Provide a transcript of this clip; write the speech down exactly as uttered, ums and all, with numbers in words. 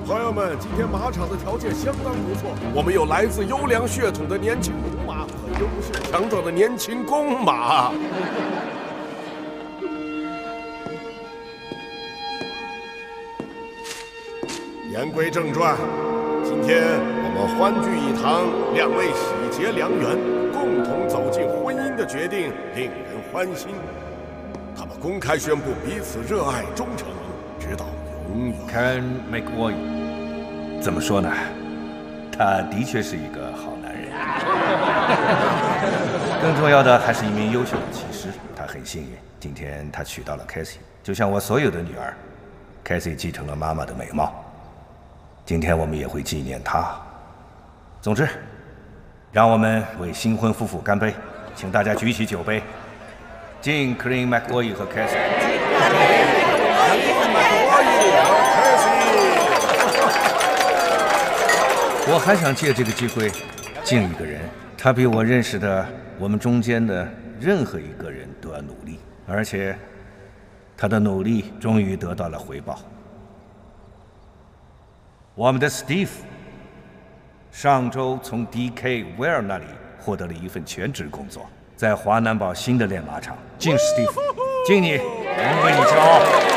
朋友们，今天马场的条件相当不错，我们有来自优良血统的年轻母马和优秀强壮的年轻公马。言归正传，今天我们欢聚一堂，两位喜结良缘，共同走进婚姻的决定令人欢欣。他们公开宣布彼此热爱忠诚，直到永远。 Karen McWoy， 怎么说呢？他的确是一个好男人。更重要的还是一名优秀的骑师。他很幸运，今天他娶到了 Cassie， 就像我所有的女儿。Cassie 继承了妈妈的美貌。今天我们也会纪念他。总之，让我们为新婚夫妇干杯，请大家举起酒杯，敬 Karen McWoy 和 Cassie。我还想借这个机会敬一个人，他比我认识的我们中间的任何一个人都要努力，而且他的努力终于得到了回报。我们的 Steve 上周从 D K Ware 那里获得了一份全职工作，在华南堡新的练马场。敬 Steve， 敬你，我们为你骄傲。